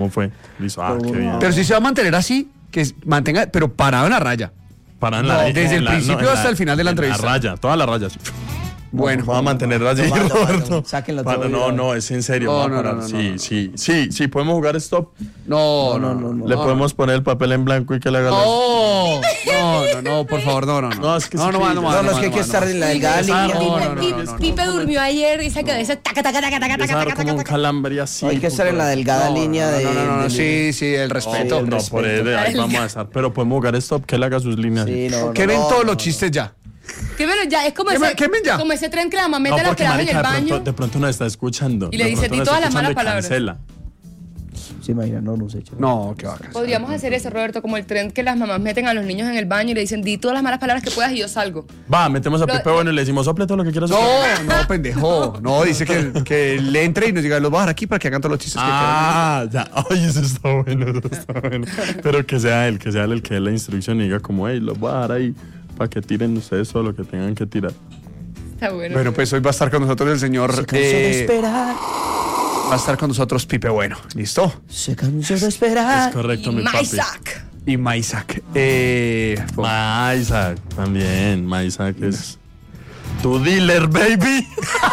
¿Cómo fue? Listo. Qué bien. Pero si se va a mantener así, que mantenga, pero parado en la raya. Desde el principio hasta el final de la entrevista. La raya, toda la raya. Bueno, vamos a mantenerla así, Roberto. Sáquenlo todo. No, es en serio. Sí, podemos jugar stop. No. Le podemos poner el papel en blanco y que le haga No, por favor, no. No, es que No, es que hay que estar en la delgada línea. Pipe durmió ayer y se quedó ese taca. como un calambre así. Hay que estar en la delgada línea de... No, sí, el respeto. No, por ahí vamos a estar. Pero podemos jugar stop, que él haga sus líneas. Sí, que ven todos los chistes ya. Que bueno, ya, es como ese tren que la mamá mete la pelada en el baño. De pronto nos está escuchando. Y le dice, di todas las malas palabras. Cancela. Se imagina, no sé. No, qué bacán. Podríamos hacer eso, Roberto, como el tren que las mamás meten a los niños en el baño y le dicen, di todas las malas palabras que puedas y yo salgo. Va, metemos a Pipe Bueno y le decimos, sople todo lo que quieras. No, pendejo. No, dice que le entre y nos diga, los voy a dejar aquí para que hagan todos los chistes que quieran. Ya. Ay, eso está bueno. Pero que sea él el que dé la instrucción y diga como, hey, los voy a dejar ahí para que tiren ustedes todo lo que tengan que tirar. Está bueno. Bueno, pues hoy va a estar con nosotros el señor... Se cansó de esperar. Va a estar con nosotros Pipe Bueno. ¿Listo? Se cansó de esperar. Es correcto, mi papi. Maisac. Y Maisac. Maisac también. Maisac es tu dealer, baby.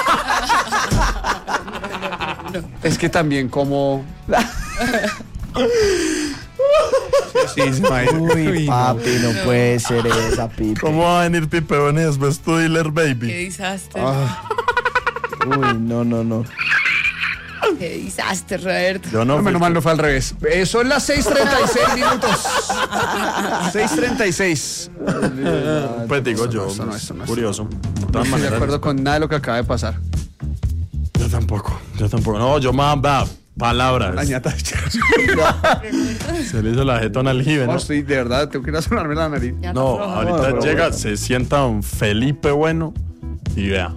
Es que también como... Sí, Uy, papi, no puede ser esa, Pipe. ¿Cómo va a venir Pipe Bueno y después tu dealer, baby? Qué desastre. Uy, no. Qué desastre, Roberto. Yo no. Menos mal no fue al revés. Son las 6:36 minutos. 6:36. Pues digo yo. Esto no. Curioso. De No todas estoy de maneras. acuerdo con nada de lo que acaba de pasar. Yo tampoco. No, yo más palabras. Dañata. Se le hizo la jetona al jibe, No, ¿no? estoy, de verdad, tengo que ir a sonarme la nariz. Ya No, está floja. ahorita No, llega, se sienta don Felipe Bueno y vea.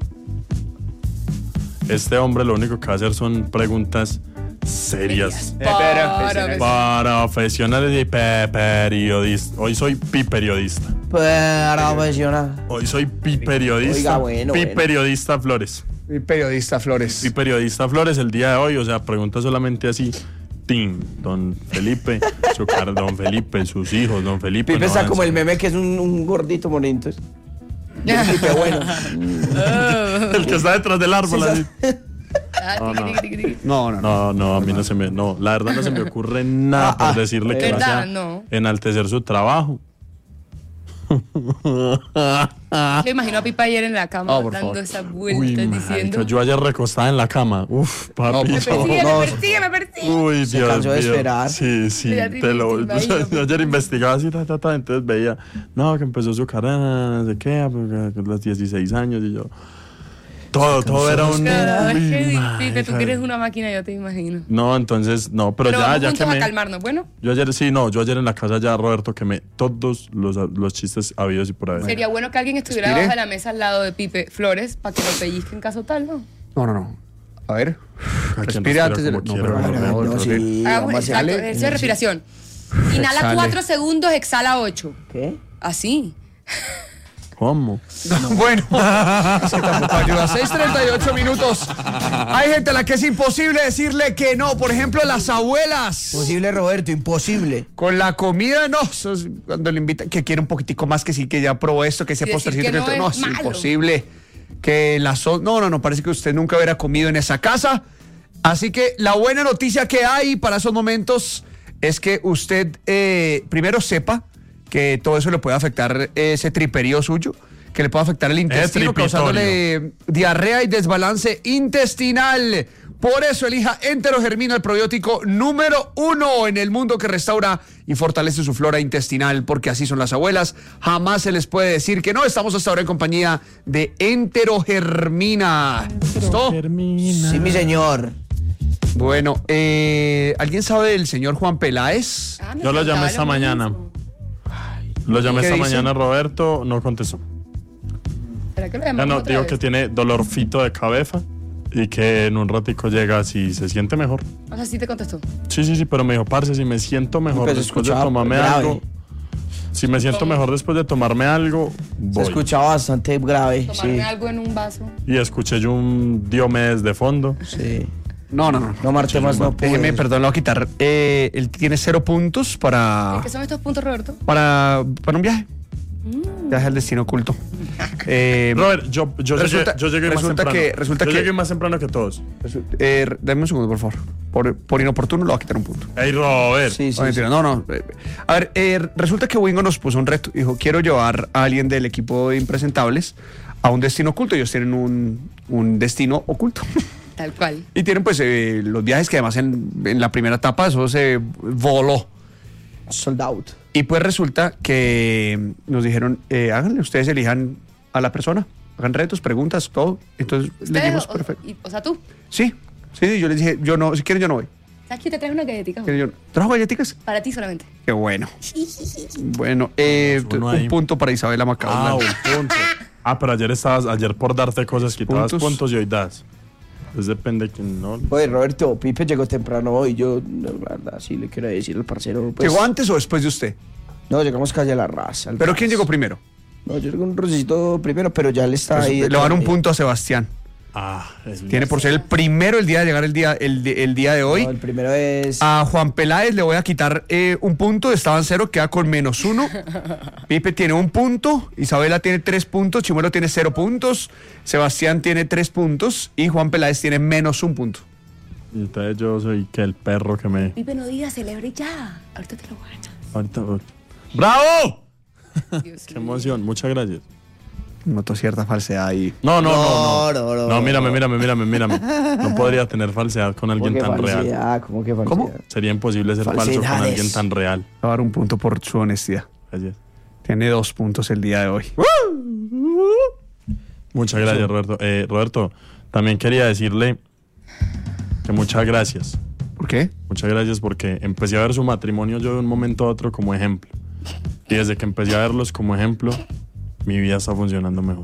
Este hombre lo único que va a hacer son preguntas serias. Profesionales y periodistas. Hoy soy periodista. Profesional. Hoy soy periodista. Oiga, bueno. Periodista Flores. Y periodista Flores. Periodista Flores el día de hoy, o sea, pregunta solamente así. Don Felipe, don Felipe, sus hijos, don Felipe. Pipe no está van como a el meme que es un gordito bonito. Pipe Bueno. el que está detrás del árbol. Así. No. A mí no se me... No, la verdad no se me ocurre nada por decirle que ¿verdad? no sea enaltecer su trabajo. Le imagino a Pipa ayer en la cama por dando favor. esas vueltas diciendo. Yo ayer recostada en la cama. Uf, papi. Me persigue. Uy, Se Dios cansó de mío. esperar. Sí. Ya Yo ayer investigaba así, entonces veía, no, que empezó su carrera, no sé qué, a los 16 años y yo... Todo era un... Pipe, tú que eres una máquina, yo te imagino. No, entonces, no, pero ya juntos que a calmarnos, bueno. Yo ayer en la casa ya, Roberto, quemé todos los chistes habidos y por haber. Sería bueno que alguien estuviera ¿Respire? debajo de la mesa al lado de Pipe Flores para que lo pellizque en caso tal, ¿no? No. A ver. Aquí Respire antes de... como quiero, pero no, No, sí, Hagamos vamos a exacto, hacerle. ejercicio de respiración. Inhala Exhale. 4 segundos, exhala 8. ¿Qué? Así. ¿Cómo? Bueno, es que tampoco ayuda. 6:38 minutos. Hay gente a la que es imposible decirle que no. Por ejemplo, las abuelas. Imposible, Roberto, imposible. Con la comida, no. Eso es cuando le invitan, que quiere un poquitico más, que sí, que ya probó esto, que ese Y decir postrecito. que no No, es es malo. imposible. Que no, parece que usted nunca hubiera comido en esa casa. Así que la buena noticia que hay para esos momentos es que usted primero sepa que todo eso le puede afectar ese triperío suyo, que le puede afectar el intestino, causándole diarrea y desbalance intestinal. Por eso elija Enterogermina, el probiótico número 1 en el mundo que restaura y fortalece su flora intestinal, porque así son las abuelas. Jamás se les puede decir que no. Estamos hasta ahora en compañía de Enterogermina. ¿Listo? Sí, mi señor. Bueno, ¿alguien sabe del señor Juan Peláez? Yo lo llamé esta mañana. Lo llamé ¿Qué esta dice? mañana, Roberto, no contestó. ¿Será que lo llamamos otra digo vez? que tiene dolorcito de cabeza y que en un ratico llega si se siente mejor. O sea, sí te contestó. Sí, pero me dijo, parce, si me siento mejor Pues después de escuchaba tomarme grave. algo. Si me siento mejor después de tomarme algo, Se voy. escuchaba bastante grave. Tomarme Sí. algo en un vaso. Y escuché yo un Diomedes de fondo. Sí. No. No, Marte más no puede. Déjeme, perdón, lo voy a quitar. Él tiene 0 puntos ¿Qué son estos puntos, Roberto? para un viaje. Viaje al destino oculto. Robert, yo llegué más temprano. Resulta yo que- llegué más temprano que todos. Dame un segundo, por favor. Por inoportuno lo voy a quitar un punto. Ey, Robert. Sí, sí, No, mentira, sí. no. A ver, resulta que Wingo nos puso un reto. Dijo, quiero llevar a alguien del equipo de impresentables a un destino oculto. Ellos tienen un destino oculto. Tal cual. Y tienen pues los viajes que además en la primera etapa eso se voló. Sold out. Y pues resulta que nos dijeron, háganle, ustedes elijan a la persona. Hagan retos, preguntas, todo. Entonces le ¿Ustedes? dijimos, perfecto. O sea, tú. Sí, yo les dije, yo no, si quieren yo no voy. ¿Sabes que te traes una galletita? ¿Quieren yo no? ¿Trajo galletitas? Para ti solamente. Qué bueno. Bueno, uno ahí. un punto para Isabela Macao. Ah, un punto. Pero ayer por darte cosas quitabas Puntos. puntos y hoy das. Entonces depende de quién no. Oye, Roberto, Pipe llegó temprano hoy. Yo, no, la verdad, sí le quiero decir al parcero. Pues, ¿Llegó antes o después de usted? No, llegamos calle a la raza. ¿Pero quién llegó primero? No, yo llegué un rocito primero, pero ya le está Pues, ahí. le van un punto a Sebastián. Tiene por ser el primero el día de llegar el día de hoy. No, el primero es. A Juan Peláez le voy a quitar un punto, estaba en 0, queda con -1. Pipe tiene 1 punto, Isabela tiene 3 puntos, Chimuelo tiene 0 puntos, Sebastián tiene 3 puntos y Juan Peláez tiene -1 punto. Y entonces yo soy que el perro que me. Pipe, no digas, celebre ya. Ahorita te lo voy a echar. Ahorita. ¡Bravo! Dios Qué mío. emoción, muchas gracias. Notó cierta falsedad ahí. No. No. No, mírame. No podría tener falsedad con alguien tan real. ¿Cómo que falsedad? ¿Cómo? Sería imposible ser falso con Falsedades. alguien tan real. Le voy a dar un punto por su honestidad. Gracias. Tiene 2 puntos el día de hoy. Muchas gracias, Roberto. Roberto, también quería decirle que muchas gracias. ¿Por qué? Muchas gracias porque empecé a ver su matrimonio yo de un momento a otro como ejemplo. Y desde que empecé a verlos como ejemplo, mi vida está funcionando mejor.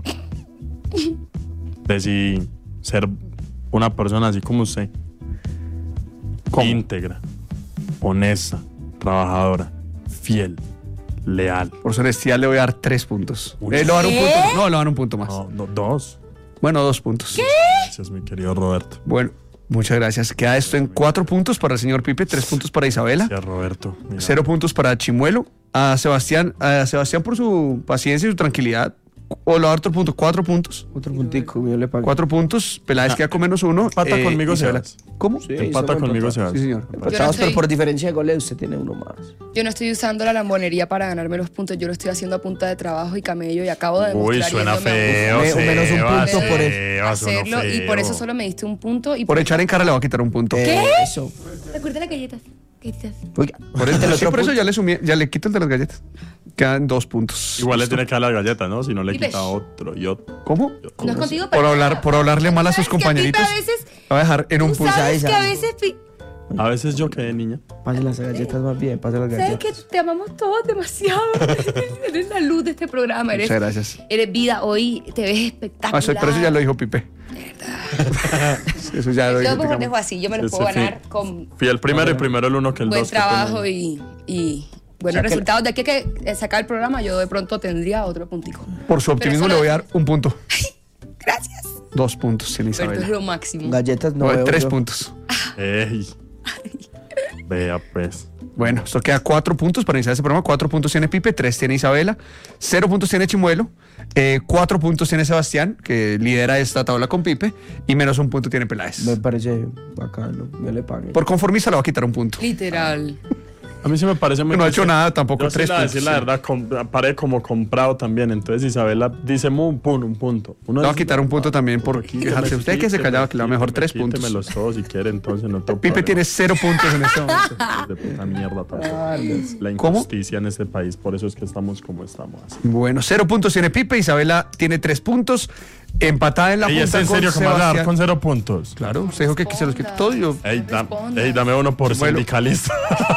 Decidí ser una persona así como usted. Íntegra, honesta, trabajadora, fiel, leal. Por su honestidad le voy a dar 3 puntos. Uy. Le voy a dar un punto. No, le voy a dar un punto más. No, 2. Bueno, 2 puntos. Gracias, mi querido Roberto. Bueno, muchas gracias. Queda esto en 4 puntos para el señor Pipe, 3 puntos para Isabela, Gracias, Roberto. Mira. 0 puntos para Chimuelo, a Sebastián por su paciencia y su tranquilidad. O le voy a dar otro punto, 4 puntos. Otro puntico, yo le pago. 4 puntos, Peláez queda con -1. Empata conmigo, Isabela. Sebas. ¿Cómo? Sí, Empata solo conmigo, empatamos. Sebas. Sí, señor. Empatados, Yo no pero estoy- por diferencia de goles usted tiene uno más. Yo no estoy usando la lambonería para ganarme los puntos. Yo lo estoy haciendo a punta de trabajo y camello y acabo de Uy, demostrar. suena yéndome a feo, menos un Sebas, punto por Sebas, suena hacerlo y por eso feo. solo me diste un punto. Y Por echar en cara le voy a quitar un punto. Eso. Recuerda las galletas. Galletitas. Oiga, Por eso, el sí, otro por eso punto- ya le quito el de las galletas. Quedan 2 puntos. Igual le Listo. tiene que dar las galletas, ¿no? Si no le Pipe. quita otro y otro. ¿Cómo? No es contigo, Por hablarle mal a sus compañeritos. A veces, Lo voy a dejar en un tú punto. sabes que a Isabel. veces, A veces yo quedé niña. Pase las galletas más bien, pase las sabes que galletas. te amamos todos demasiado. Eres la luz de este programa. Eres, Muchas gracias. eres vida. Hoy te ves espectacular. Pero eso ya lo dijo Pipe. Eso ya lo Yo dijo. mejor digamos. dejo así. Yo me lo Ese puedo sí. ganar con Fui el primero y primero el uno que el buen dos. trabajo y buenos resultados. De aquí a que sacar el programa, yo de pronto tendría otro puntico. Por su optimismo Pero le eso voy a dar un punto. Gracias. 2 puntos, sin Pero esto es Isabela. lo máximo. Galletas no veo 3 yo. puntos. Ey. Vea, pues. Bueno, esto queda 4 puntos para iniciar este programa. 4 puntos tiene Pipe, 3 tiene Isabela, 0 puntos tiene Chimuelo, 4 puntos tiene Sebastián, que lidera esta tabla con Pipe, y -1 punto tiene Peláez. Me parece bacano, yo le pague. Por conformista le va a quitar un punto. Literal. A mí sí me parece muy. No ha hecho nada tampoco, Yo sí 3 la puntos. decir la sí. verdad, paré como comprado también. Entonces Isabela dice un punto. Uno Le va a dice, quitar un punto también por quíteme, quejarse. Usted que se callaba, que le va mejor 3 puntos. Quíteme los todos si quiere, entonces no tengo Pipe problema. tiene 0 puntos en este momento. De puta mierda tampoco. La ¿Cómo? injusticia en este país, por eso es que estamos como estamos. Así. Bueno, 0 puntos tiene Pipe, Isabela tiene 3 puntos, empatada en la ¿Y es punta en con serio que me va a dar Sebastián. con 0 puntos? Claro, usted dijo que se los quitó todo y yo... Ey, Responda. dame uno por Bueno. sindicalista.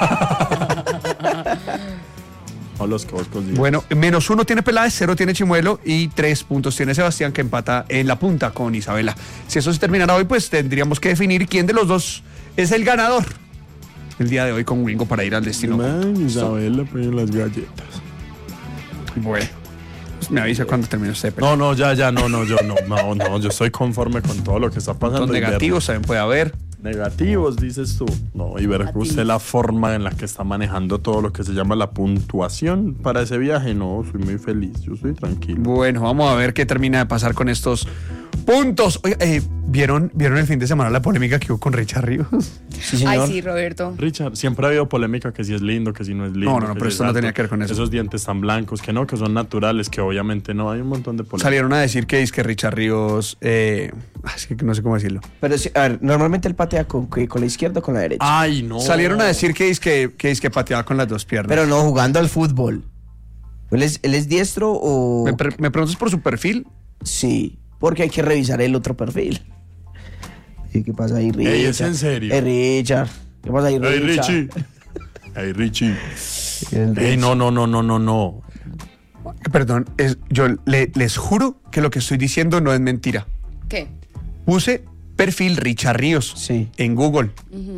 O los que vos consigues. Bueno, -1 tiene Peláez, 0 tiene Chimuelo y 3 puntos tiene Sebastián, que empata en la punta con Isabela. Si eso se terminara hoy, pues tendríamos que definir quién de los dos es el ganador el día de hoy con Wingo para ir al destino. Man, Isabela, pero las galletas. Bueno, pues me avisa cuando termine usted. Pero No, ya, no, yo estoy conforme con todo lo que está pasando. puntos y negativos también puede haber. Negativos, dices tú. No, y ver usted la forma en la que está manejando todo lo que se llama la puntuación para ese viaje. No, soy muy feliz, yo estoy tranquilo. Bueno, vamos a ver qué termina de pasar con estos puntos. Oiga, ¿vieron el fin de semana la polémica que hubo con Richard Ríos? Sí, señor. Ay, sí, Roberto. Richard, siempre ha habido polémica que si es lindo, que si no es lindo. No, que pero si esto es no alto, tenía que ver con eso. Esos dientes tan blancos, que no, que son naturales, que obviamente no, hay un montón de polémica. Salieron a decir que es que Richard Ríos, es que no sé cómo decirlo. Pero sí, a ver, normalmente él patea con la izquierda o con la derecha. Ay, no. Salieron a decir que es que pateaba con las dos piernas. Pero no jugando al fútbol. ¿Él es diestro o...? ¿Me preguntas por su perfil? Sí, porque hay que revisar el otro perfil. ¿Y qué pasa ahí, Richard? Ey, ¿es en serio? Richard. ¿Qué pasa ahí, Hey, Richard? Richie. Hey, Richie. El Ey, Richie. no. Perdón, yo les juro que lo que estoy diciendo no es mentira. ¿Qué? Puse perfil Richard Ríos Sí. en Google.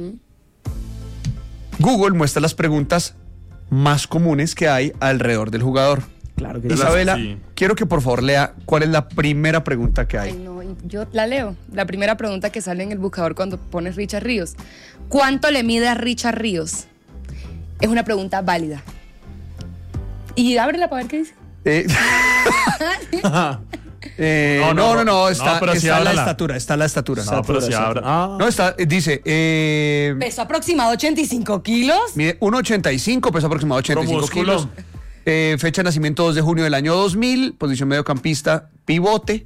Google muestra las preguntas más comunes que hay alrededor del jugador. Claro que sí. Isabela, sí. quiero que por favor lea cuál es la primera pregunta que Ay, hay. no, yo la leo. La primera pregunta que sale en el buscador cuando pones Richard Ríos. ¿Cuánto le mide a Richard Ríos? Es una pregunta válida. Y ábrela para ver qué dice. No, está, pero sí está la ábrala. estatura, está la estatura. No, pero si abra. Ah, No, está, dice, Peso aproximado 85 kilos. mide 1,85, peso aproximado 85 músculo. kilos. Fecha de nacimiento 2 de junio del año 2000, posición mediocampista, pivote,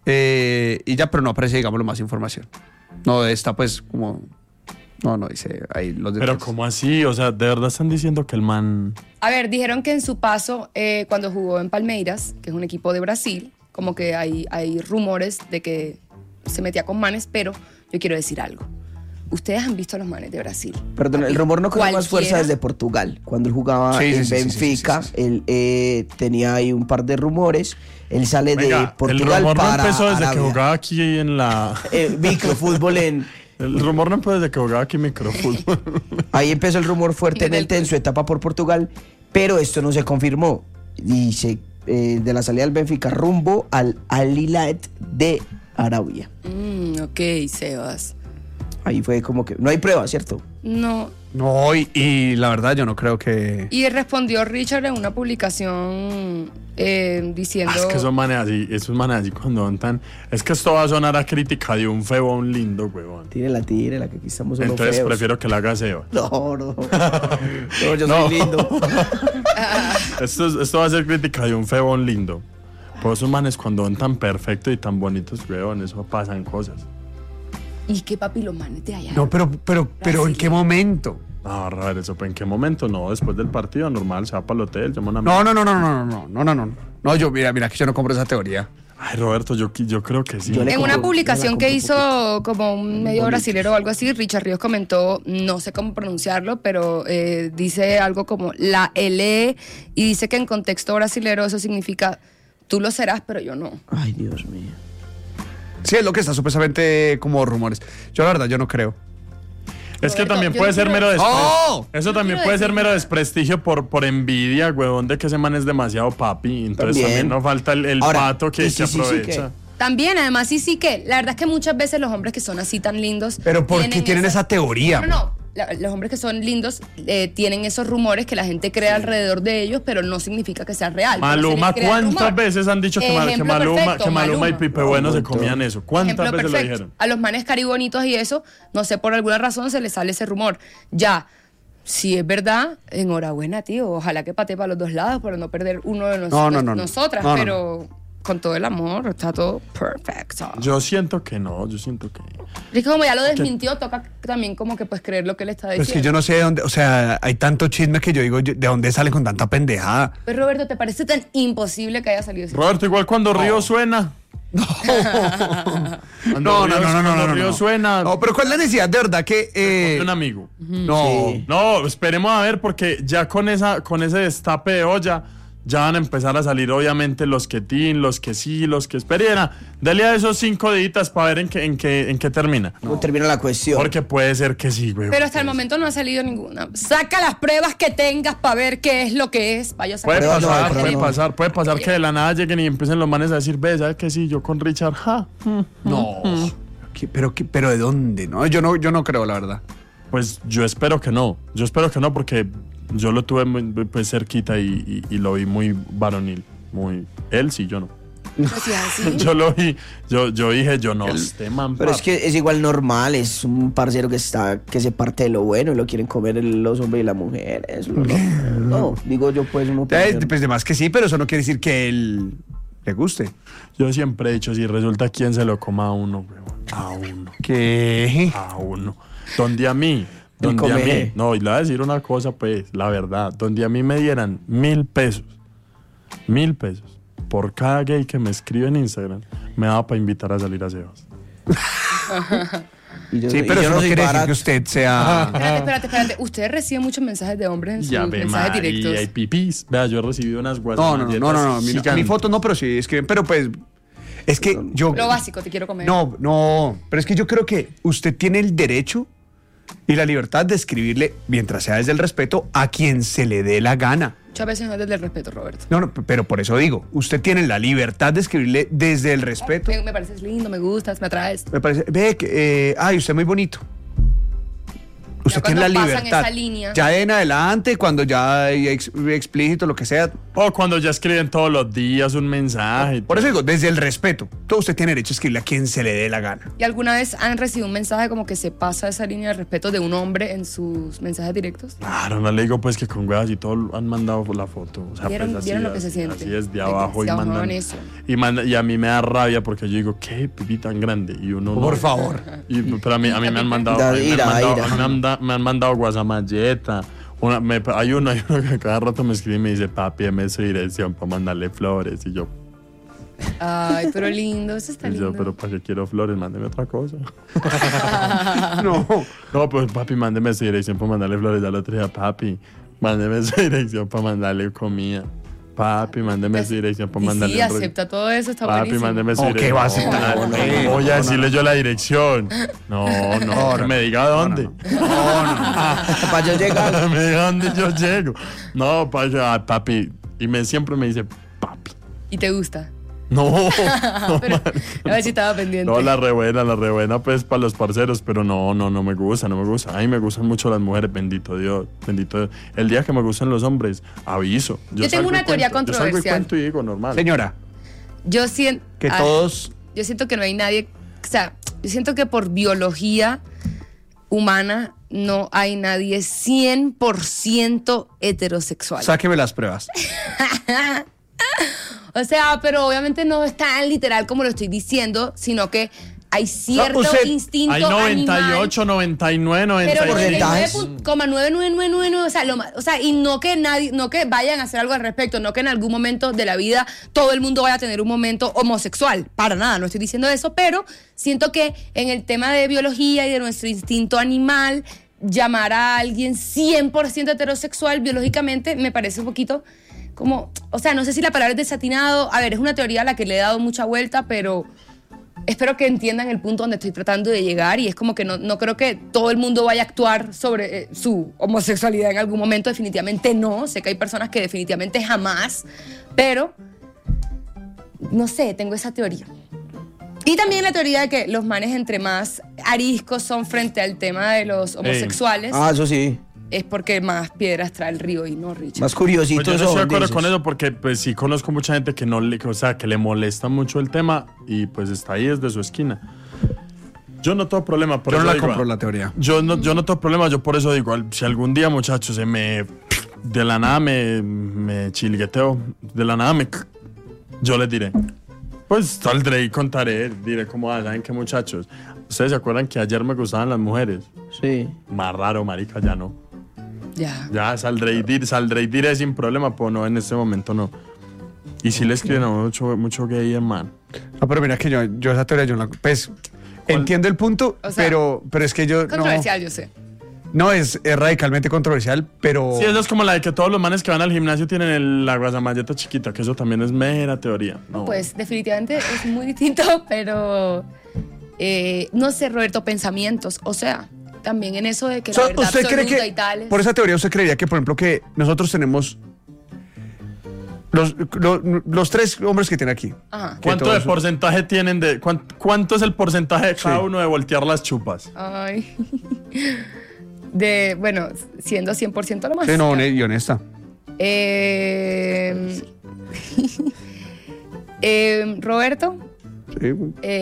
y ya, pero no aparece, digámoslo, más información. No, está pues como... No, dice ahí los pero detalles. ¿cómo así? O sea, de verdad están diciendo que el man... A ver, dijeron que en su paso, cuando jugó en Palmeiras, que es un equipo de Brasil, como que hay rumores de que se metía con manes, pero yo quiero decir algo. Ustedes han visto a los manes de Brasil. Perdón, el rumor no cogió más fuerza Cualquiera. desde Portugal. Cuando él jugaba Sí, en sí, Benfica, sí. él tenía ahí un par de rumores. Él sale de Venga, el Portugal rumor no para empezó desde que Arabia. jugaba aquí en la... Microfútbol El rumor no empezó desde que jugaba aquí microfútbol. Ahí empezó el rumor fuertemente en su etapa por Portugal, pero esto no se confirmó. Dice de la salida del Benfica rumbo al Al Hilal de Arabia. Ok, Sebas. Ahí fue como que no hay pruebas, ¿cierto? No. No, y la verdad yo no creo que... Y respondió Richard en una publicación diciendo... Es que esos manes así cuando van tan... Es que esto va a sonar a crítica de un feo a un lindo, huevón. Tírela, que aquí estamos solo Entonces feos. prefiero que la haga Seba. No, yo No. soy lindo. Esto va a ser crítica de un feo a un lindo. Por esos manes cuando van tan perfectos y tan bonitos, huevón, eso pasan cosas. ¿Y qué papi los manes de allá? No, pero ¿en qué momento? No, Robert, eso, ¿en qué momento? No, después del partido normal, se va para el hotel, llama a una No. No, yo, mira, que yo no compro esa teoría. Ay, Roberto, yo creo que sí. Yo le En una compro- publicación yo la que compro hizo como un medio brasilero o algo así, Richard Ríos comentó, no sé cómo pronunciarlo, pero dice algo como la L y dice que en contexto brasilero eso significa tú lo serás, pero yo no. Ay, Dios mío. Sí, es lo que está supuestamente como rumores. Yo la verdad, yo no creo. Es que Roberto, también yo puede no ser quiero- mero desprestigio. ¡Oh! Eso también quiero puede ser decir mero nada. desprestigio por envidia, huevón, de que ese man es demasiado papi. Entonces También. también no falta el Ahora, pato que, y sí, que sí, sí, aprovecha. También, además, sí que, la verdad es que muchas veces los hombres que son así tan lindos... Pero ¿por qué tienen esa teoría? No. Los hombres que son lindos tienen esos rumores que la gente crea alrededor de ellos, pero no significa que sea real. Pero se Maluma, les crea el ¿cuántas rumor. veces han dicho que Ejemplo Maluma, perfecto, que Maluma y Pipe Bueno Un se montón. comían eso? ¿Cuántas Ejemplo veces lo perfecto. dijeron? A los manes caribonitos y eso, no sé, por alguna razón se les sale ese rumor. Ya, si es verdad, enhorabuena, tío. Ojalá que patee para los dos lados para no perder uno de nosotras, No. pero con todo el amor, está todo perfecto. Yo siento que no, Es que como ya lo desmintió, toca también como que pues creer lo que él está Pero diciendo. es que yo no sé de dónde, o sea, hay tanto chisme que yo digo, ¿de dónde sale con tanta pendejada? Pues Roberto, ¿te parece tan imposible que haya salido ese Roberto, igual cuando Río suena. Cuando Río suena. No, pero ¿cuál es la necesidad de verdad que... un amigo. No. Sí. No, esperemos a ver porque ya con ese destape de olla ya van a empezar a salir obviamente los que los que sí, los que esperen. Dale a esos 5 deditas para ver en qué termina. ¿Cómo termina la cuestión? Porque puede ser que sí, güey. Pero hasta el momento no ha salido ninguna. Saca las pruebas que tengas para ver qué es lo que es. Vaya a sacar Puede Pero no, pasar, pero no. puede pasar que de la nada lleguen y empiecen los manes a decir, ve, ¿sabes qué? Sí, yo con Richard, ja. No. Pero ¿de dónde? No, yo no creo, la verdad. Pues yo espero que no. Yo espero que no porque yo lo tuve muy, pues, cerquita y lo vi muy varonil. Muy... Él sí, yo no. Pues sí, así. Yo lo vi, yo dije, yo no, este man. Pero es papi. que es igual normal, es un parcero que se parte de lo bueno y lo quieren comer los hombres y las mujeres. No, digo yo pues uno... Pues de más que sí, pero eso no quiere decir que él le guste. Yo siempre he dicho, si resulta quién se lo coma a uno, weón. A uno. ¿Qué? A uno. Donde a mí. No, y le voy a decir una cosa, pues, la verdad. Donde a mí me dieran 1,000 pesos. 1,000 pesos. Por cada gay que me escribe en Instagram, me daba para invitar a salir a Sebas. Sí, pero eso no quiere decir que usted sea... Espérate. Ustedes reciben muchos mensajes de hombres en sus mensajes directos. Y hay pipis. Vea, yo he recibido unas No. guasamalletas Mi foto no, pero sí escriben. Pero pues, es que yo... Lo básico, te quiero comer. No. Pero es que yo creo que usted tiene el derecho y la libertad de escribirle, mientras sea desde el respeto, a quien se le dé la gana. Muchas veces no es desde el respeto, Roberto. No, pero por eso digo, usted tiene la libertad de escribirle desde el respeto. Me pareces lindo, me gustas, me atraes. Me parece, ve que, usted es muy bonito. Usted tiene la cuando pasan libertad. esa línea. Ya de en adelante, cuando ya hay explícito, lo que sea. O cuando ya escriben todos los días un mensaje. Por eso digo, desde el respeto. Todo usted tiene derecho a escribirle a quien se le dé la gana. ¿Y alguna vez han recibido un mensaje como que se pasa esa línea de respeto de un hombre en sus mensajes directos? Claro, no le digo pues que con huevas y todo han mandado la foto. O sea, ¿Vieron pues, así lo que es, se siente? Así es, de abajo y Se mandan. ahogaban eso. Y a mí me da rabia porque yo digo, qué pipí tan grande. Y uno no. Por favor. Pero a mí me han mandado. Me han mandado guasamalleta. Hay uno que cada rato me escribe y me dice, papi, dame su dirección para mandarle flores. Y yo, Ay, pero lindo, eso está lindo. pero para qué quiero flores, mándeme otra cosa. No. No, pues papi, mándeme su dirección para mandarle flores. Al otro día, papi, mándeme su dirección para mandarle comida. Papi, mándeme su dirección para mandarle. Sí, acepta todo eso, está Papi, buenísimo. mándeme su ¿O dirección. qué va a aceptar? No, voy a decirle yo la dirección. No, que me diga dónde. Para yo llegar. Me diga dónde yo llego. No, papi. Y siempre me dice, papi. ¿Y te gusta? No, Pero, a ver si estaba pendiente. no, la re buena, pues, para los parceros, pero no me gusta. A mí me gustan mucho las mujeres, bendito Dios. El día que me gustan los hombres, aviso. Yo tengo una teoría controversial. Yo salgo y cuento y digo, normal. Señora, Yo siento todos... yo siento que no hay nadie, o sea, yo siento que por biología humana no hay nadie 100% heterosexual. Sáqueme las pruebas. O sea, pero obviamente no es tan literal como lo estoy diciendo, sino que hay cierto instinto Hay 98, animal, 99, pero 96. 99,9999, o sea, y no que nadie, no que vayan a hacer algo al respecto, no que en algún momento de la vida todo el mundo vaya a tener un momento homosexual, para nada, no estoy diciendo eso, pero siento que en el tema de biología y de nuestro instinto animal, llamar a alguien 100% heterosexual biológicamente me parece un poquito como, o sea, no sé si la palabra es desatinado, a ver, es una teoría a la que le he dado mucha vuelta, pero espero que entiendan el punto donde estoy tratando de llegar y es como que no creo que todo el mundo vaya a actuar sobre su homosexualidad en algún momento, definitivamente no, sé que hay personas que definitivamente jamás, pero no sé, tengo esa teoría. Y también la teoría de que los manes entre más ariscos son frente al tema de los homosexuales, Eso sí. es porque más piedras trae el río y no, Richard. Más curiosito. Pues yo no estoy de acuerdo dices. con eso porque pues sí conozco mucha gente que que le molesta mucho el tema y pues está ahí desde su esquina. Yo no tengo problema, por Yo eso no la digo, compro la teoría. Yo no tengo problema, yo por eso digo, si algún día, muchachos, de la nada me chilgueteo, de la nada yo les diré. Pues saldré y contaré, diré cómo ¿saben qué, muchachos? ¿Ustedes se acuerdan que ayer me gustaban las mujeres? Sí. Más raro, marica, ya no. Ya. Saldré y diré sin problema, pues no, en este momento no. Y si le escriben a mucho gay, hermano. No, pero mira que yo esa teoría yo no la... Pues, entiendo el punto, O sea, pero es que yo... Controversial, yo sé. No, es radicalmente controversial, pero... Sí, eso es como la de que todos los manes que van al gimnasio tienen la guasamalleta chiquita, que eso también es mera teoría. No. Pues definitivamente es muy distinto, pero no sé, Roberto, pensamientos, o sea, también en eso de que la verdad ¿Usted cree absoluta que, y tales. por esa teoría, usted creería que, por ejemplo, que nosotros tenemos Los tres hombres que tiene aquí. Ajá. ¿Cuánto de porcentaje tienen de... ¿Cuánto es el porcentaje de cada Sí. uno de voltear las chupas? Ay. Bueno, siendo 100% lo más. Sí, no, y honesta. Roberto, Sí.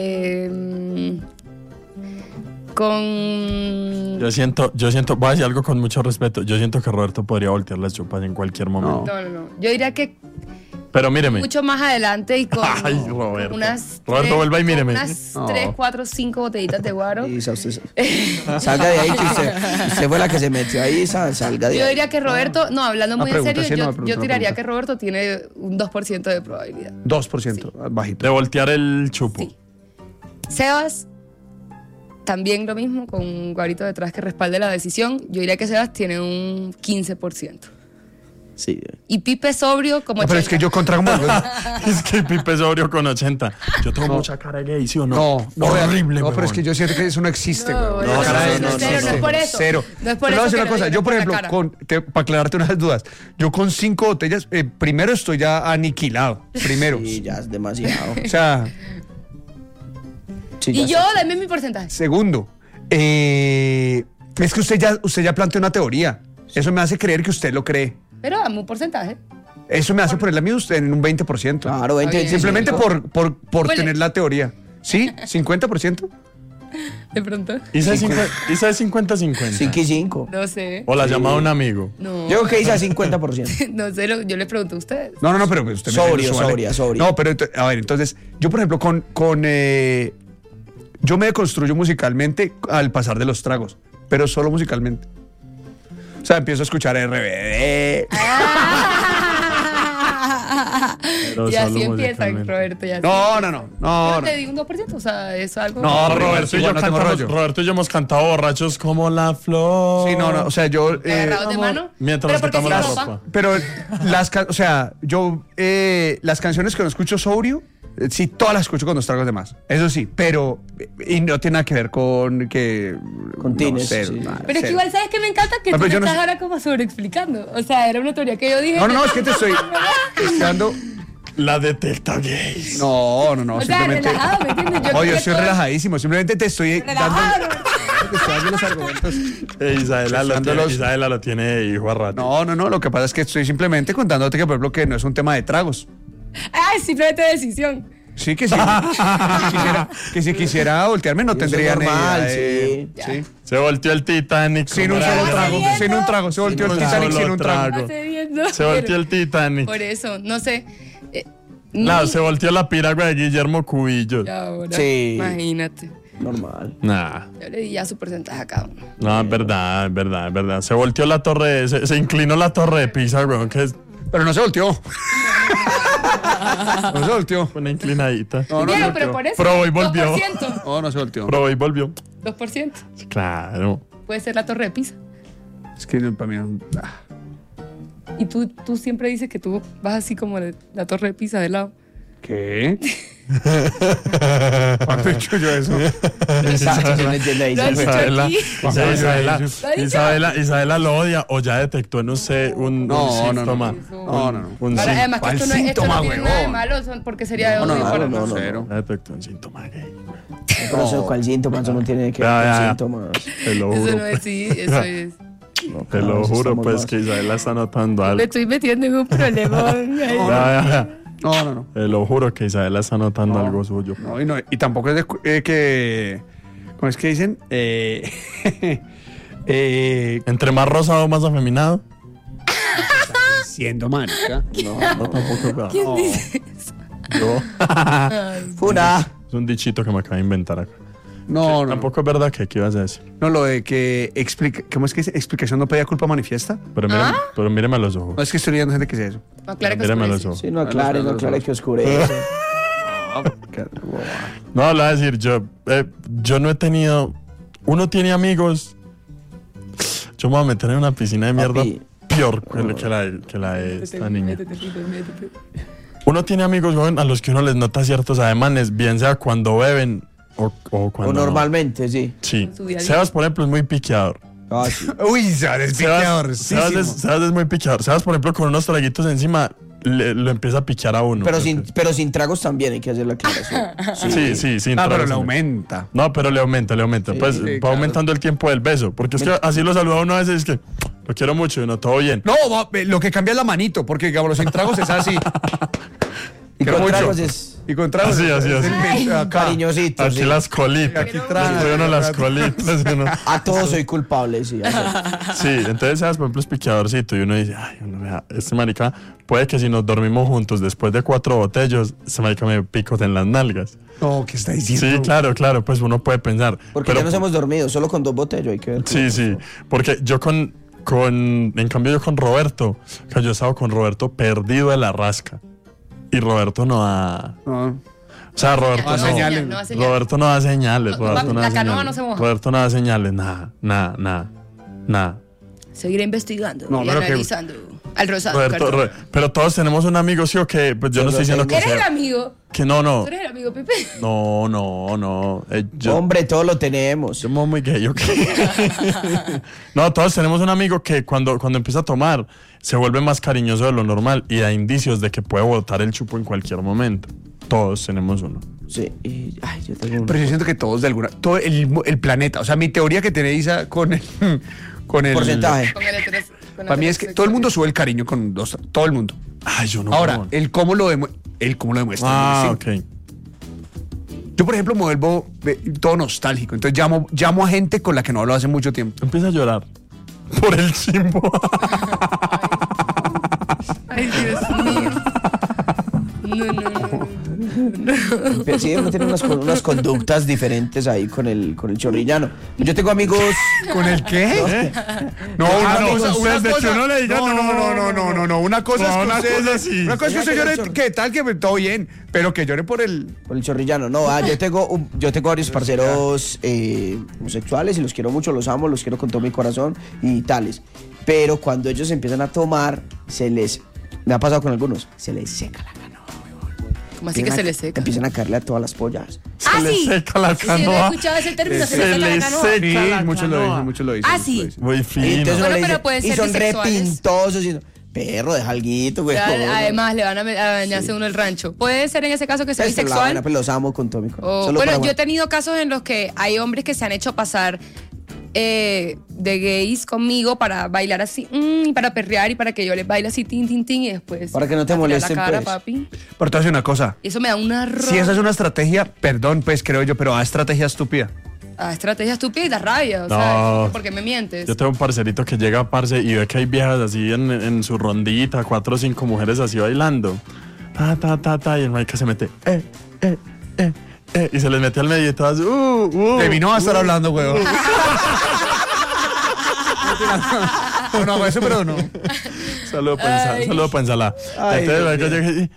con... Yo siento, voy a decir algo con mucho respeto. Yo siento que Roberto podría voltear las chupas en cualquier momento. No. Yo diría que Pero míreme. mucho más adelante y con Ay, Roberto. unas Roberto, vuelva y míreme. unas No. 3, 4, 5 botellitas de guaro. Y salga de ahí, que usted fue la que se metió ahí, salga de Yo ahí. diría que Roberto, no, hablando muy en pregunta, serio, sí, no, yo, me pregunta, yo una tiraría pregunta. que Roberto tiene un 2% de probabilidad. 2%, bajito. De voltear el chupo. Sí. Sebas, también lo mismo, con un guarito detrás que respalde la decisión. Yo diría que Sebas tiene un 15%. Sí. Y Pipe sobrio como No, pero es que 80. yo contra como... Es que Pipe sobrio con 80. Yo tengo mucha cara de gay, ¿sí o no? No, Horrible, no, pero es que yo siento que eso no existe, güey. No, cara de- no, cero, no es por eso. Cero. No es por Pero eso te voy a decir que una lo cosa, digas yo por por la ejemplo, cara. para aclararte unas dudas, yo con 5 botellas, primero estoy ya aniquilado, primero. Sí, ya es demasiado. O sea, Sí, ya Y yo, está. dame mi porcentaje. segundo, es que usted ya planteó una teoría. Eso me hace creer que usted lo cree. Pero dame un porcentaje. Eso me hace ponerle a mí usted en un 20%. Claro, 20, Está bien. Simplemente por Huele. tener la teoría. ¿Sí? ¿50%? De pronto. Isa es 50-50. 5 y 5. No sé. O la llamada un amigo. No. Yo creo que hice a 50%. No sé, yo les pregunto a ustedes. No, pero pues usted Sobrio, me vale. sobrio. No, pero a ver, entonces, yo por ejemplo, yo me deconstruyo musicalmente al pasar de los tragos, pero solo musicalmente. O sea, empiezo a escuchar RBD. Pero Y así solo empieza, musicalmente. Roberto. Y así. No. Yo te digo un 2%, o sea, es algo... No, Roberto y yo igual no tengo cantamos, rollo. Roberto y yo hemos cantado borrachos como la flor. Sí, no, o sea, yo... Agarrados de mano. Mientras nos Pero porque quitamos sin la ropa. ropa. pero las canciones que no escucho sobrio, sí, todas las escucho con 2 tragos de más. Eso sí, pero... Y no tiene nada que ver con que... Con tines, cero, sí. nada, Pero es que cero. igual, ¿sabes qué me encanta? Que No, tú pero me yo no estás sé- ahora como sobreexplicando. O sea, era una teoría que yo dije... No, es que te estoy dando... La detecta gays. No, O sea, simplemente... relajado, ¿me entiendes? Yo No, yo creo que estoy todo- relajadísimo, simplemente te estoy dando... Relajado. Te estoy dando los argumentos. Isabela lo tiene de hijo a rato. No, lo que pasa es que estoy simplemente contándote que, por ejemplo, que no es un tema de tragos. Ay, simplemente decisión. Sí, que sí. Que si quisiera voltearme no Y eso es tendría normal, sí. sí. Se volteó el Titanic. Sin un como solo era. trago, Viendo. sin un trago. Se volteó el un Titanic solo sin un trago. trago. Estoy viendo. Se volteó el Titanic. Por eso, no sé. Claro, se volteó la piragua de Guillermo Cubillos. Y ahora, Sí. imagínate. Normal. Nah. Yo le di ya su porcentaje a cada uno. No, es verdad. Se volteó la torre, se inclinó la torre de Pisa, weón, que es Pero no se volteó. No se volteó. una inclinadita. No, Vieron, se pero volteó. por eso. Probó y volvió. 2%. No se volteó. Probó y volvió. 2%. Claro. Puede ser la torre de Pisa. Es que para mí no. Y tú siempre dices que tú vas así como de la torre de Pisa de lado. ¿Qué? ¿Cuándo he dicho yo eso? Exacto, yo no entiendo ahí. Lo has dicho Isabela, aquí. Isabela lo odia o ya detectó, no sé, un síntoma. No. Un Ahora, sí- además que ¿Cuál esto no tiene síntoma, nada de huevón? malo, porque sería No, odio para no, cero. Ya detectó un síntoma gay. Pero eso, ¿cuál síntoma? Eso no tiene que ver Ya, con ya. síntomas. Te lo Eso juro. no es sí, eso es. No, Te cada lo vez juro, estamos pues más. que Isabela está notando Me algo. estoy metiendo en un problemón. Ya. No. Te lo juro que Isabela está notando algo suyo. No, y tampoco es de que. ¿Cómo es que dicen? Entre más rosado, más afeminado. Siendo marica. No, tampoco. ¿Quién dice eso? Yo. Funa. Es un dichito que me acaba de inventar acá. No. Tampoco es verdad que ¿qué ibas a decir? No, lo de que explica. ¿Cómo es que dice? Explicación no pedía culpa manifiesta. Pero míreme a los ojos. No es que estoy leyendo gente que dice eso. No, claro que Mírame a los oscurece. ojos. Sí, no aclare que oscurece. No, lo voy a decir, yo no he tenido. Uno tiene amigos. Yo me voy a meter en una piscina de mierda Papi. peor que la de esta niña. Uno tiene amigos, weón, a los que uno les nota ciertos ademanes, bien sea cuando beben o cuando. O no. normalmente, sí. Sí. En su día a día. Sebas, por ejemplo, es muy piqueador. Ah, sí. Uy, Sebas es piqueador. Sebas es muy piqueador. Sebas, por ejemplo, con unos traguitos encima, lo empieza a piquear a uno. Pero sin tragos también hay que hacer la aclaración. Sí, sin pero tragos le también. aumenta. No, pero le aumenta. Pues sí, va claro. aumentando el tiempo del beso. Porque es que así lo saluda uno a veces, es que lo quiero mucho y no, todo bien. No, lo que cambia es la manito, porque digamos, los sin tragos es así. Y Quiero con mucho. tragos es Y con tragos Así, es así. acá. cariñosito. Aquí sí. las colitas. Aquí Estoy uno las colitas. y uno- A todos soy culpable, sí. Sí, entonces Sebas, por ejemplo, es piqueadorcito y uno dice, ay, vea, este marica, puede que si nos dormimos juntos después de 4 botellos, este marica me picote en las nalgas. No, ¿qué está diciendo? Sí, claro, pues uno puede pensar. Porque ya nos hemos dormido, solo con 2 botellos hay que ver. Sí, porque yo en cambio yo con Roberto, que yo he estado con Roberto perdido de la rasca. Y Roberto no da... No. O sea, Roberto No da no. señales. No da señales. Roberto no da señales. No, Roberto no la da canoa señales. no se moja. Roberto no da señales, nada. Seguiré investigando No, y pero que- analizando al rosado. Roberto, cartón. pero todos tenemos un amigo, sí o qué, pues yo no estoy diciendo que ¿Eres el sea. amigo? Que no. ¿Tú eres el amigo, Pepe? No. Yo Hombre, todos lo tenemos. somos muy gay, ¿ok? No, todos tenemos un amigo que cuando empieza a tomar se vuelve más cariñoso de lo normal y da indicios de que puede botar el chupo en cualquier momento. Todos tenemos uno. Sí. Ay, yo tengo Pero yo siento que todos de alguna... Todo el planeta. O sea, mi teoría que tiene Isa con el porcentaje. Con el heteros- con Para mí es que todo el mundo sube el cariño con dos. Todo el mundo. Ay, yo no. Ahora, huevón. el cómo lo demuestra. Ah, es muy ok. distinto. Yo, por ejemplo, me vuelvo todo nostálgico. Entonces llamo a gente con la que no hablo hace mucho tiempo. Empieza a llorar. Por el chimbo. Ay, Dios mío. No. Sí, uno tiene unas conductas diferentes ahí con el chorrillano. Yo tengo amigos. ¿Con el qué? No, de que uno le diga, no. Una cosa No, es que una usted, cosa sí. Una cosa es que usted Mira que llore, ¿qué tal? Que todo bien, pero que llore por el... Por el chorrillano, no, yo tengo varios parceros homosexuales y los quiero mucho, los amo, los quiero con todo mi corazón y tales. Pero cuando ellos empiezan a tomar, me ha pasado con algunos, se les seca la canoa. ¿Cómo así que se le seca? Empiezan a caerle a todas las pollas. Se le seca la Sí, yo he canoa. escuchado ese término, se Se le seca le la canoa. seca. Sí, la muchos lo canoa. dicen, muchos lo dicen. Ah, muchos sí. lo dicen. Muy Y fino. entonces uno Bueno, le pero dice, pueden y ser son bisexuales. repintosos. Y, perro, deja alguito, güey. Además, le van a dañarse uno el rancho. Puede ser en ese caso que sea Pues, la bisexual. buena, pues, los amo con todo mi corazón. O, Solo bueno, para- yo he tenido casos en los que hay hombres que se han hecho pasar de gays conmigo para bailar así, y para perrear y para que yo les baile así, tin, y después. Para que no te a tirar molesten, la cara, pues. papi. Pero te voy a decir una cosa. Y eso me da una Si esa es una estrategia, perdón, pues creo yo, pero estrategia estúpida. estrategia estúpida y da rabia. O No. sea, ¿por qué me mientes? Yo tengo un parcerito que llega, parce, y ve que hay viejas así en su rondita, 4 o 5 mujeres así bailando. Ta, y el marica se mete, y se les mete al medio y todas, De mí no va a estar hablando, huevón. No hago eso, pero no. Saludo para ensalada. Ay, Entonces, Dios marica llega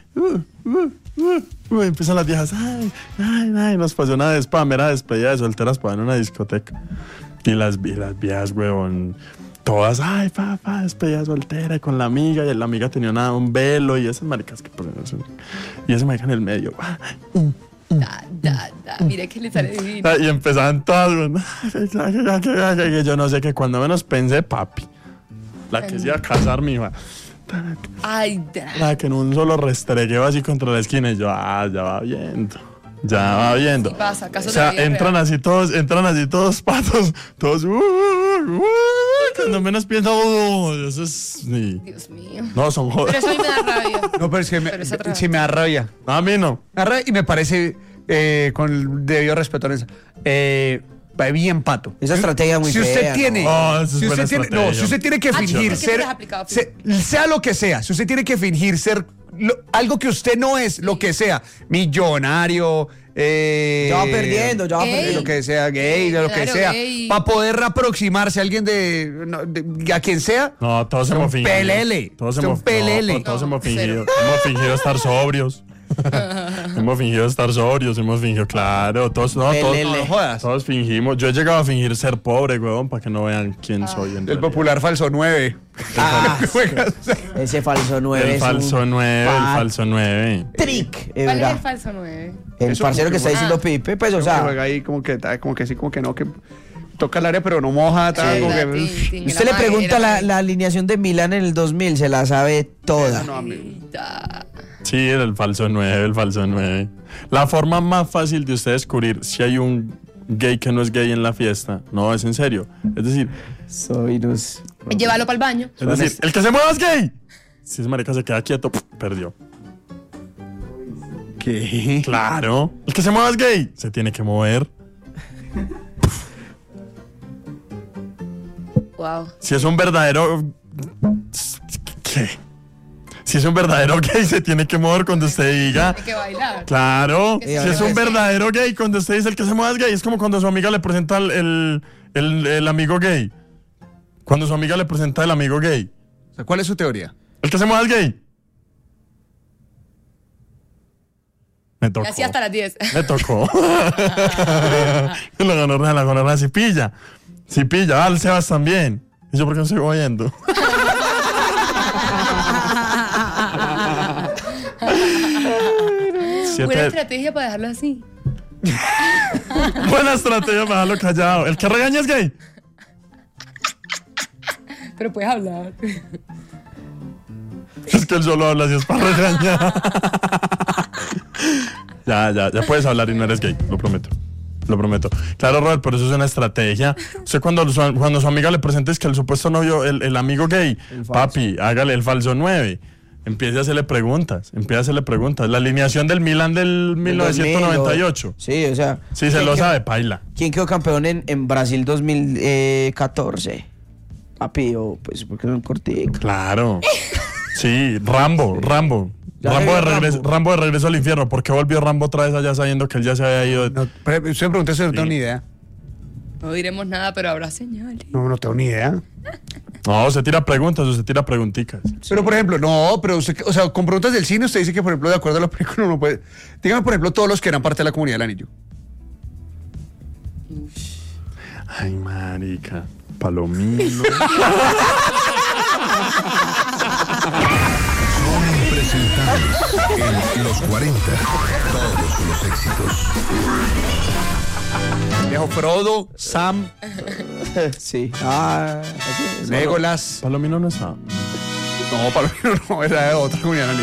y empiezan las viejas, ay, nos pasó una mera despedida de solteras para ir a una discoteca. Y las viejas, huevón, todas, ay, papá, despedida soltera con la amiga, y la amiga tenía un velo, y esas maricas que ponen eso. Y ese marica en el medio, Mire que le sale divino. y empezaban todas, weón, que yo no sé, que cuando menos pensé, papi, la que se iba a casar, mi hija. Ay, La que en un solo restregueo así contra la esquina y yo, ya va viendo. Ya va viendo. Sí pasa, casos o sea, de la vida entran así todos patos, todos, cuando menos pienso, eso es, sí. Dios mío. No, son Pero jodas. eso a mí me da rabia. No, pero es que Pero esa otra- sí me da rabia. A mí no. Me da rabia y me parece, con el debido respeto a eso, bien pato. Esa estrategia es muy Si usted fea, tiene, ¿no? Oh, esa es si buena usted tiene, estrategia. si usted tiene que fingir ¿por qué ser, te lo has aplicado, sea lo que sea, si usted tiene que fingir ser algo que usted no es, lo que sea, millonario, Ya va perdiendo, ya va Gay. perdiendo. lo que sea, gay, de lo que Claro, sea, gay. para poder aproximarse a alguien a quien sea. No, todos Son hemos fingido. pelele. Todos Son hemos, pelele. no, todos No, hemos fingido. cero. Hemos fingido estar sobrios. Hemos fingido estar sobrios, hemos fingido, claro. Todos, Pelele. No jodas. todos fingimos. Yo he llegado a fingir ser pobre, huevón, para que no vean quién soy en El realidad. popular falso 9. Ah, Juegas. ese falso 9 El es falso un 9, el falso 9. trick. ¿Cuál es ¿verdad? el falso 9? El Eso parcero como que está que- diciendo Pipe, pues, o Que sea, juega ahí como que sí, como que no, que toca el área pero no moja. Tal, como que, Usted le pregunta la alineación de Milán en el 2000, se la sabe toda. Sí, el falso 9. La forma más fácil de usted descubrir si hay un gay que no es gay en la fiesta, no, es en serio. Es decir, Llévalo para el baño. es decir, el que se mueva es gay. Si ese marica se queda quieto, perdió. ¿qué? Claro. El que se mueva es gay. Se tiene que mover. Wow. Si es un verdadero... ¿Qué? Si es un verdadero gay, se tiene que mover cuando usted diga. Tiene que bailar. Claro. Que Si se es un mueva. verdadero gay, cuando usted dice el que se mueva es gay, es como cuando su amiga le presenta el amigo gay. Cuando su amiga le presenta el amigo gay. O sea, ¿cuál es su teoría? El que se mueva es gay. Me tocó. Y así hasta las 10. Me tocó. La gonorrea sí pilla. Sí pilla. El Sebas también. ¿Y yo por qué no estoy oyendo? Buena estrategia para dejarlo así. Buena estrategia para dejarlo callado. El que regaña es gay. Pero puedes hablar. Es que él solo habla si es para regañar. Ya puedes hablar y no eres gay, lo prometo. Claro, Robert, pero eso es una estrategia. Usted cuando su amiga le presente es que el supuesto novio, el amigo gay, papi, hágale el falso 9. Empiece a hacerle preguntas. La alineación del Milan del 1998. Sí, o sea. Sí, se lo sabe, paila. ¿Quién quedó campeón en Brasil 2014? Papi, pues porque no cortico. Claro. Sí, Rambo de regreso al infierno. ¿Por qué volvió Rambo otra vez allá sabiendo que él ya se había ido? No, pero usted me preguntó si no tengo ni idea. No diremos nada, pero habrá señales. No tengo ni idea. No, usted tira preguntas, usted tira pregunticas. Pero por ejemplo, pero usted, o sea, con preguntas del cine usted dice que por ejemplo de acuerdo a la película uno puede. Dígame por ejemplo todos los que eran parte de la comunidad del anillo. Ay, marica. Palomino. Son impresentables en los 40. Todos los éxitos. Viejo Frodo, Sam, Sí. Así es. Legolas. Palomino no está. No, Palomino no, era de otra comunidad del anillo.